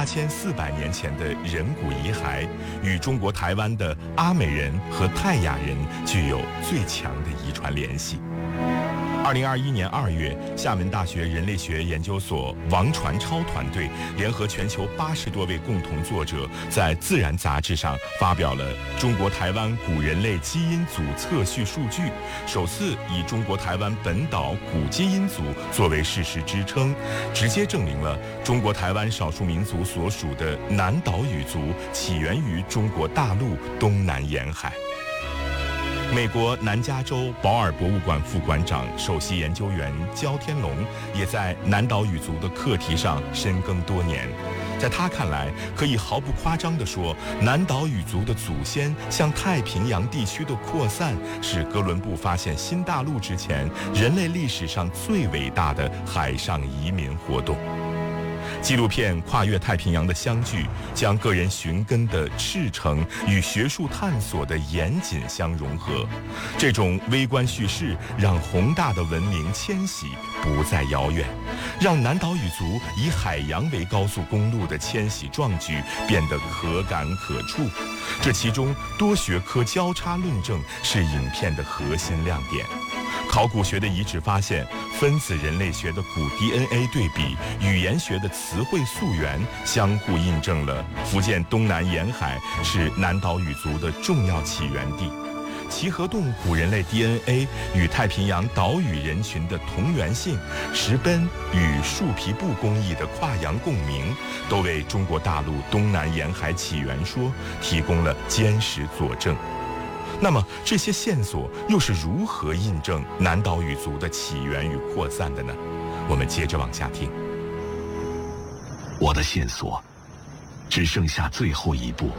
88,400年前的人骨遗骸，与中国台湾的阿美人和泰雅人具有最强的遗传联系。2021年2月，厦门大学人类学研究所王传超团队联合全球80多位共同作者，在《自然》杂志上发表了中国台湾古人类基因组测序数据，首次以中国台湾本岛古基因组作为事实支撑，直接证明了中国台湾少数民族所属的南岛语族起源于中国大陆东南沿海。美国南加州保尔博物馆副馆长、首席研究员焦天龙也在南岛语族的课题上深耕多年。在他看来，可以毫不夸张地说，南岛语族的祖先向太平洋地区的扩散，是哥伦布发现新大陆之前人类历史上最伟大的海上移民活动。纪录片《跨越太平洋的相聚》将个人寻根的赤诚与学术探索的严谨相融合，这种微观叙事让宏大的文明迁徙不再遥远，让南岛语族以海洋为高速公路的迁徙壮举变得可感可触。这其中多学科交叉论证是影片的核心亮点。考古学的遗址发现，分子人类学的古 DNA 对比，语言学的词汇溯源，相互印证了福建东南沿海是南岛语族的重要起源地。齐河洞古人类 DNA 与太平洋岛屿人群的同源性，石奔与树皮布工艺的跨洋共鸣，都为中国大陆东南沿海起源说提供了坚实佐证。那么这些线索又是如何印证南岛语族的起源与扩散的呢？我们接着往下听。 我的线索只剩下最后一步。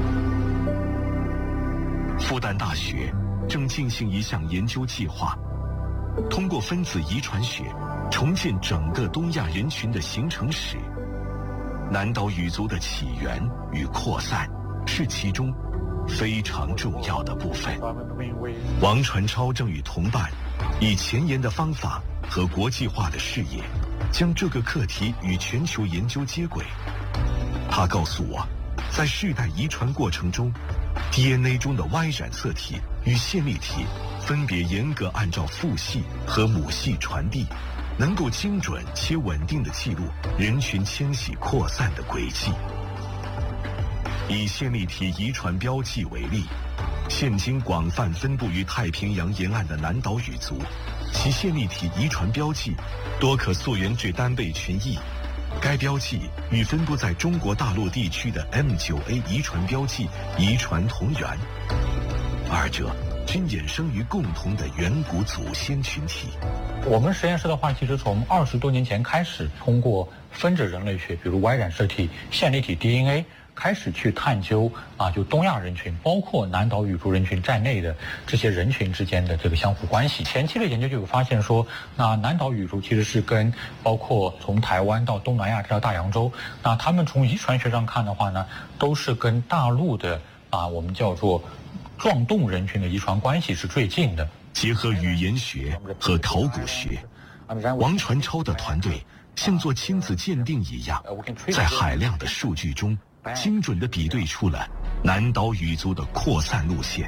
复旦大学正进行一项研究计划，通过分子遗传学重建整个东亚人群的形成史。南岛语族的起源与扩散是其中非常重要的部分。王传超正与同伴以前沿的方法和国际化的视野，将这个课题与全球研究接轨。他告诉我，在世代遗传过程中， DNA 中的 Y 染色体与线粒体分别严格按照父系和母系传递，能够精准且稳定地记录人群迁徙扩散的轨迹。以线粒体遗传标记为例，现今广泛分布于太平洋沿岸的南岛语族，其线粒体遗传标记多可溯源至单倍群 E， 该标记与分布在中国大陆地区的 M9A 遗传标记遗传同源，二者均衍生于共同的远古祖先群体。 我们实验室的话，其实从20多年前开始，通过分子人类学，比如 Y 染色体、线粒体 DNA， 开始去探究就东亚人群，包括南岛语族人群在内的这些人群之间的这个相互关系。前期的研究就有发现说，那南岛语族其实是跟包括从台湾到东南亚到大洋洲，那他们从遗传学上看的话呢，都是跟大陆的我们叫做壮动人群的遗传关系是最近的。 结合语言学和考古学，王传超的团队像做亲子鉴定一样，在海量的数据中精准地比对出了南岛语族的扩散路线。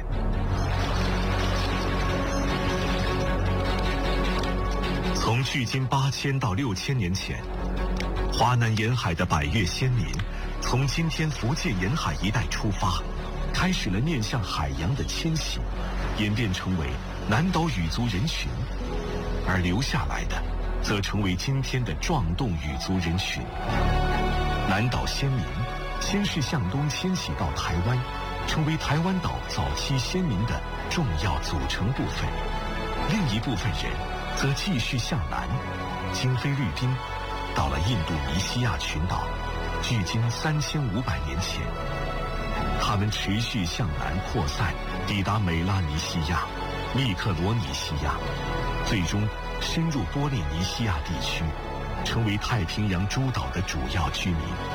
从距今8000到6000年前，华南沿海的百越先民从今天福建沿海一带出发，开始了面向海洋的迁徙，演变成为南岛语族人群，而留下来的则成为今天的壮动语族人群。南岛先民先是向东迁徙到台湾，成为台湾岛早期先民的重要组成部分。另一部分人则继续向南，经菲律宾，到了印度尼西亚群岛，距今3500年前。他们持续向南扩散，抵达美拉尼西亚、密克罗尼西亚，最终深入波利尼西亚地区，成为太平洋诸岛的主要居民。